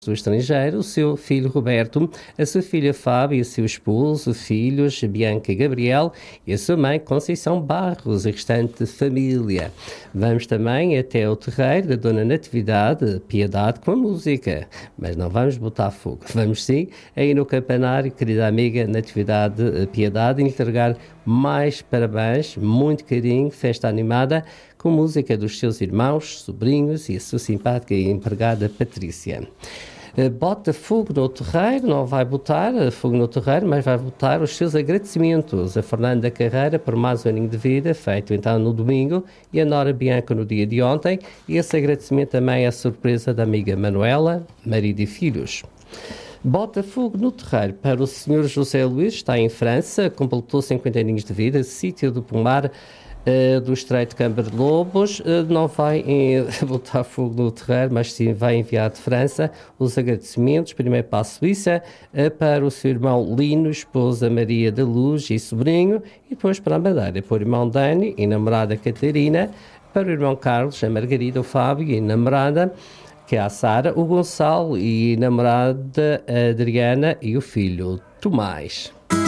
do estrangeiro, o seu filho Roberto, a sua filha Fábio, o seu esposo, filhos Bianca e Gabriel e a sua mãe Conceição Barros, a restante família. Vamos também até o terreiro da Dona Natividade, Piedade com a música, mas não vamos botar fogo. Vamos sim aí no campanário, querida amiga Natividade Piedade, entregar mais parabéns, muito carinho, festa animada, com música dos seus irmãos, sobrinhos e a sua simpática e empregada Patrícia. Bota fogo no terreiro, não vai botar fogo no terreiro, mas vai botar os seus agradecimentos a Fernando da Carreira por mais um aninho de vida, feito então no domingo, e a Nora Bianca no dia de ontem, e esse agradecimento também é a surpresa da amiga Manuela, marido e filhos. Bota fogo no terreiro para o Sr. José Luís, está em França, completou 50 aninhos de vida, sítio do Pomar, do Estreito de Câmara de Lobos, não vai botar fogo no terreiro, mas sim vai enviar de França os agradecimentos, primeiro para a Suíça, para o seu irmão Lino, esposa Maria da Luz e sobrinho, e depois para a Madeira, para o irmão Dani e namorada Catarina, para o irmão Carlos, a Margarida, o Fábio e a namorada, que é a Sara, o Gonçalo e a namorada Adriana e o filho Tomás.